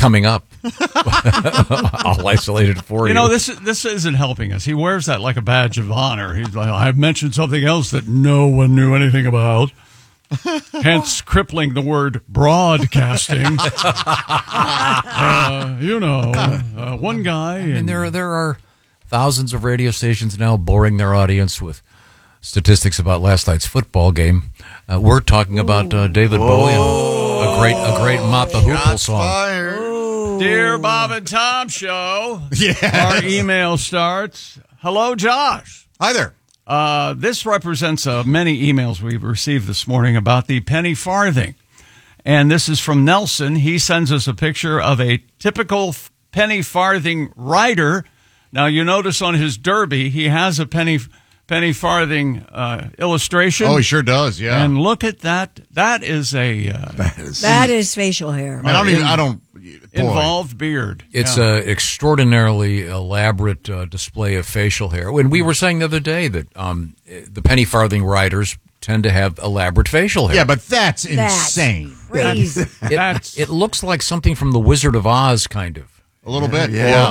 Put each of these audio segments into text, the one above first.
coming up. I'll isolate it for you. You know, this isn't helping us. He wears that like a badge of honor. He's like, I've mentioned something else that no one knew anything about. Hence, crippling the word broadcasting. One guy. And there are thousands of radio stations now boring their audience with statistics about last night's football game. We're talking about David Bowie and a great Mott the Hoople song. Dear Bob and Tom Show. Yeah. Our email starts. Hello, Josh. Hi there. This represents many emails we've received this morning about the penny farthing. And this is from Nelson. He sends us a picture of a typical penny farthing rider. Now, you notice on his derby, he has a penny farthing illustration. Oh, he sure does, yeah. And look at that. That is that is facial hair. I don't involved beard. It's an extraordinarily elaborate display of facial hair. When we were saying the other day that the penny farthing riders tend to have elaborate facial hair. Yeah, but that's insane. Crazy. It looks like something from The Wizard of Oz, kind of. A little bit,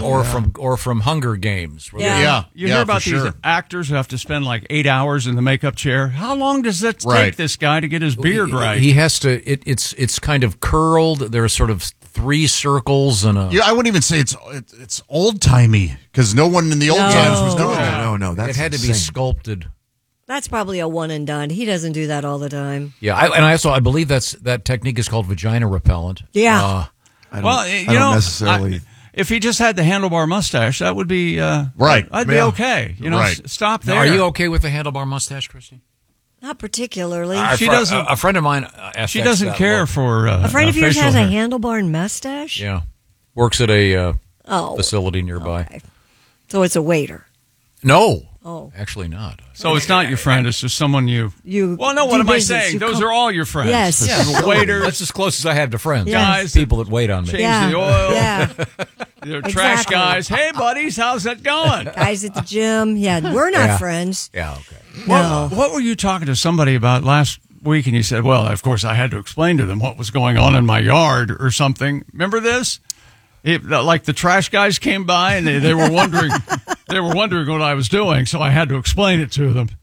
or from Hunger Games. You hear about these actors who have to spend like 8 hours in the makeup chair. How long does that take this guy to get his beard right? He has to. It's kind of curled. There are sort of 3 circles and a. Yeah, I wouldn't even say it's old timey because no one in the old times was doing that. No, that's it had to be sculpted. That's probably a one and done. He doesn't do that all the time. Yeah, I believe that technique is called vagina repellent. Yeah. I don't necessarily. If he just had the handlebar mustache, that would be right. I'd be okay. Stop there. Now, are you okay with the handlebar mustache, Christy? Not particularly. She doesn't. A friend of mine. She doesn't care for a friend of yours has hair. a handlebar and mustache. Yeah, works at a facility nearby. Okay. So it's a waiter. No. Oh, actually not. So it's not your friend; it's just someone you. Well, no. What am I saying? Those are all your friends. Yes. Waiters. That's as close as I have to friends. Yes. Guys, people that wait on me. Change the oil. Yeah. They're trash guys. Hey, buddies, how's that going? Guys at the gym. Yeah, we're not friends. Yeah. Okay. No. What were you talking to somebody about last week? And you said, "Well, of course, I had to explain to them what was going on in my yard or something." Remember this? Like the trash guys came by and they were wondering what I was doing, so I had to explain it to them.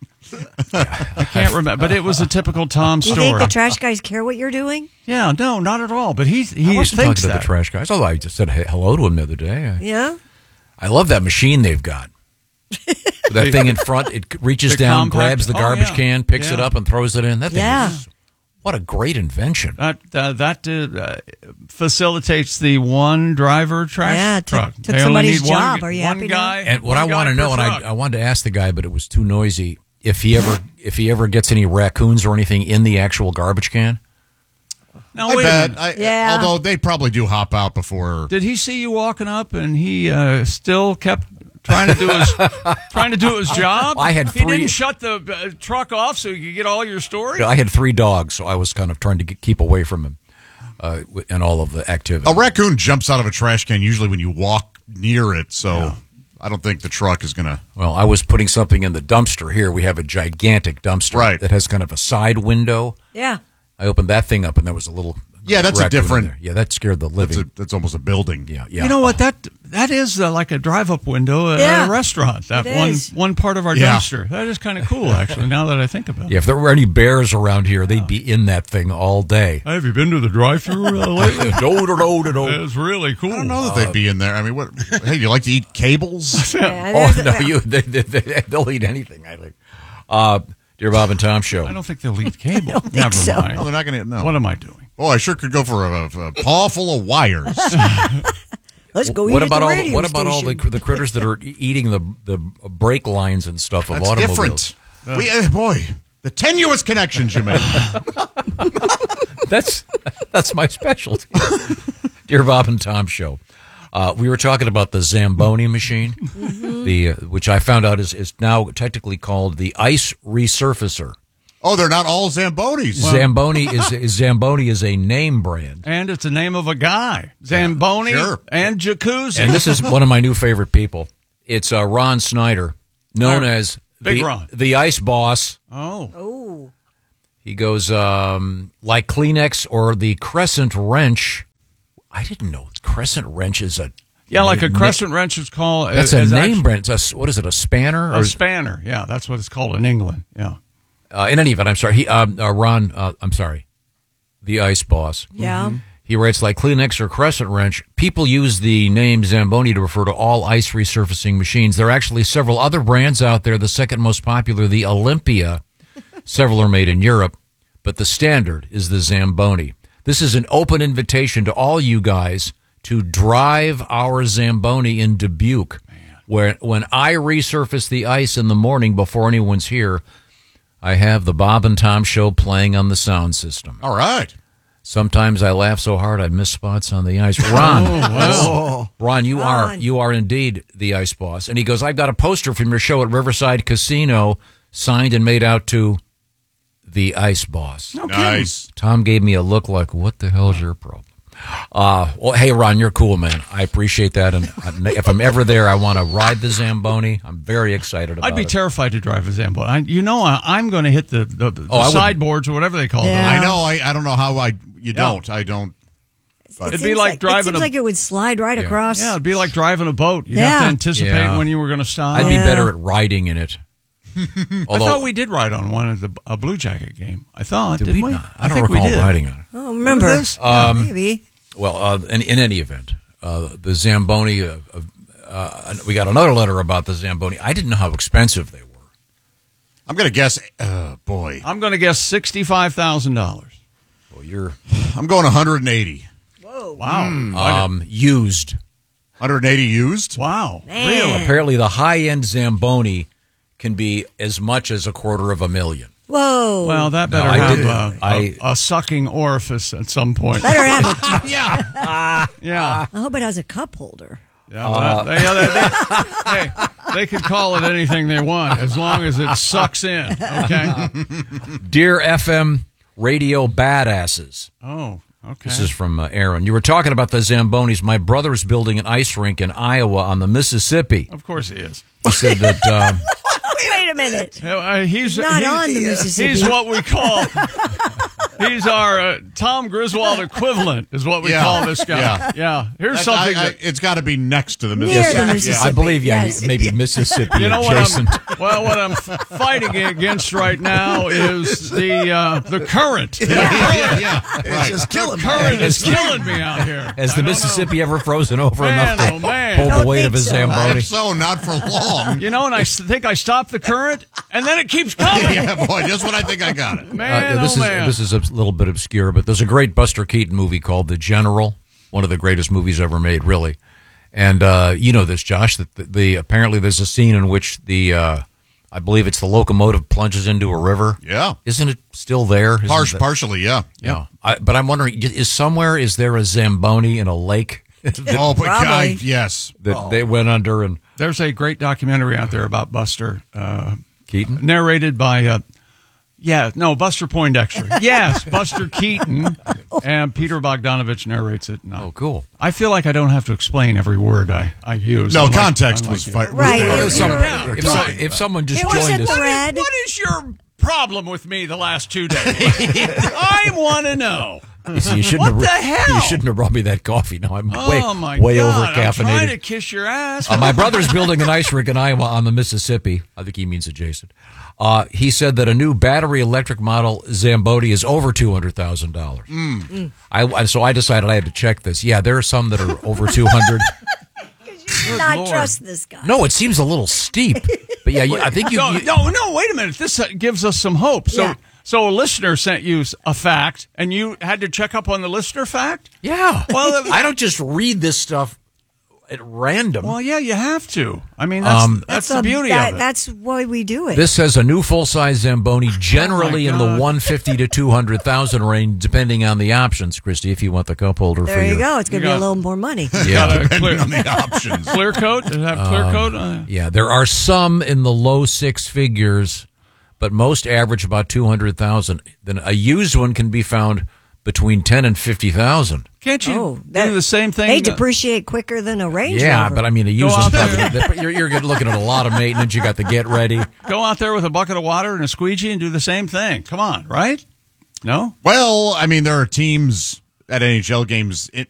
I can't remember, but it was a typical Tom story. You think the trash guys care what you're doing? Yeah, no, not at all. But he I wasn't thinks talking to that. the trash guys. Although I just said hello to him the other day. Yeah. I love that machine they've got. That thing in front, it reaches down, grabs the garbage can, picks it up, and throws it in. That thing is, what a great invention. That facilitates the one driver trash truck. Took somebody's job. Are you happy guy? And what I want to know, and I wanted to ask the guy, but it was too noisy, if he ever gets any raccoons or anything in the actual garbage can. No, I bet. Although they probably do hop out before. Did he see you walking up and he still kept trying to do his job? I had 3. He didn't shut the truck off so you could get all your stories? I had 3 dogs, so I was kind of trying to keep away from him and all of the activity. A raccoon jumps out of a trash can usually when you walk near it, so I don't think the truck is going to... Well, I was putting something in the dumpster here. We have a gigantic dumpster that has kind of a side window. Yeah. I opened that thing up, and there was a little... Yeah, that's a different... Yeah, that scared the living... That's almost a building. Yeah. You know what? That is like a drive-up window at a restaurant. That one part of our dumpster. That is kind of cool, actually, now that I think about it. Yeah, if there were any bears around here, they'd be in that thing all day. Have you been to the drive-thru lately? No. It's really cool. I don't know that they'd be in there. I mean, what? Hey, you like to eat cables? They'll eat anything, I think. Dear Bob and Tom Show. I don't think they'll eat cable. Never mind. No, they're not going to. No. What am I doing? Oh, I sure could go for a paw full of wires. Let's go what eat about at the all radio what about all the critters that are eating the brake lines and stuff of automobiles? Different. Boy, the tenuous connections you make. That's my specialty. Dear Bob and Tom Show. We were talking about the Zamboni machine, which I found out is now technically called the ice resurfacer. Oh, they're not all Zambonis. Zamboni is a name brand, and it's the name of a guy, Zamboni and Jacuzzi. And this is one of my new favorite people. It's Ron Snyder, known as the Ice Boss. Oh. He goes like Kleenex or the Crescent Wrench. I didn't know crescent wrench is a like a crescent wrench is called. That's a name brand. What is it? A spanner? A spanner. Yeah, that's what it's called in England. Yeah. In any event, I'm sorry. Ron. I'm sorry. The Ice Boss. Yeah. He writes, like Kleenex or crescent wrench, people use the name Zamboni to refer to all ice resurfacing machines. There are actually several other brands out there. The second most popular, the Olympia. Several are made in Europe, but the standard is the Zamboni. This is an open invitation to all you guys to drive our Zamboni in Dubuque, where when I resurface the ice in the morning before anyone's here, I have the Bob and Tom show playing on the sound system. All right. Sometimes I laugh so hard I miss spots on the ice. Ron, Ron, you are indeed the Ice Boss. And he goes, I've got a poster from your show at Riverside Casino, signed and made out to the Ice Boss. Okay. Nice. Tom gave me a look like, what the hell's your problem? Well, hey, Ron, you're cool, man. I appreciate that. And if I'm ever there, I want to ride the Zamboni. I'm very excited about it. I'd be terrified to drive a Zamboni. I'm going to hit the sideboards or whatever they call them. I know. I don't know how you don't. I don't. It'd be like driving. It seems like it would slide right across. Yeah, it'd be like driving a boat. You'd have to anticipate when you were going to stop. I'd be better at riding in it. Although, I thought we did ride on one at a Blue Jacket game. I thought, did we? I don't recall riding on it. Oh, remember this? Maybe. Well, in any event, the Zamboni, we got another letter about the Zamboni. I didn't know how expensive they were. I'm going to guess, boy. I'm going to guess $65,000. Well, I'm going 180. Whoa. Wow. Used. 180 used? Wow. Man. Really? Apparently, the high-end Zamboni can be as much as $250,000. Whoa. Well, that better have a sucking orifice at some point. Better have it. Yeah. I hope it has a cup holder. Yeah, they can call it anything they want as long as it sucks in. Okay. Dear FM radio badasses. Oh, okay. This is from Aaron. You were talking about the Zambonis. My brother's building an ice rink in Iowa on the Mississippi. Of course he is. He said that. Wait a minute. He's not on the Mississippi. He's what we call. He's our Tom Griswold equivalent, is what we call this guy. Yeah. Here's something. It's got to be next to the Near Mississippi. the Mississippi. I believe, Yes. maybe Mississippi You know adjacent. what I'm fighting against right now is the current. It's just killing me. Current is killing me out here. Has the Mississippi ever frozen over Man, enough oh, to man. pull the Don't weight of a think so. I Zamboni? hope so, not for long. You know, and I think I stopped the current, and then it keeps coming. Yeah, boy, just when I think I got it. Man, This is a little bit obscure, but there's a great Buster Keaton movie called The General, one of the greatest movies ever made, really. And you know this, Josh, that apparently there's a scene in which I believe it's the locomotive plunges into a river. Yeah. Isn't it still there? Partially, yeah. Yeah. But I'm wondering, is there a Zamboni in a lake? Oh, but God, yes. That they went under and There's a great documentary out there about Buster Keaton? narrated by Buster Poindexter. Yes, Buster Keaton, and Peter Bogdanovich narrates it. No. Oh, cool. I feel like I don't have to explain every word I use. No, Unlike- context unlike was you. fine. Right. If someone just It was joined at us. the red. What is your problem with me the last 2 days? I want to know. You see, you What the hell? You shouldn't have brought me that coffee. Now I'm My way God, over I'm trying caffeinated. to kiss your ass. My brother's building an ice rink in Iowa on the Mississippi. I think he means adjacent. He said that a new battery electric model Zamboni is over $200,000. So I decided I had to check this. Yeah, there are some that are over 200. Not Lord. trust this guy. No, it seems a little steep. But yeah, I think you. No, wait a minute. This gives us some hope. So a listener sent you a fact, and you had to check up on the listener fact? Yeah. Well, I don't just read this stuff at random. Well, yeah, you have to. I mean, that's the beauty of it. That's why we do it. This says a new full-size Zamboni, generally in the God. 150 to 200,000 range, depending on the options. Christy, if you want the cup holder, there for you your, go. It's going to be got- a little more money. Yeah, Depending on the options. Clear coat? Does it have clear coat? yeah. There are some in the low six figures, but most average about 200,000. Then a used one can be found between 10 and 50,000. Can't you do the same thing? They depreciate quicker than a Range Yeah, Rover. but I mean, a used out one's you're looking at a lot of maintenance. You got the get ready. Go out there with a bucket of water and a squeegee and do the same thing. Come on, right? No? Well, I mean, there are teams at NHL games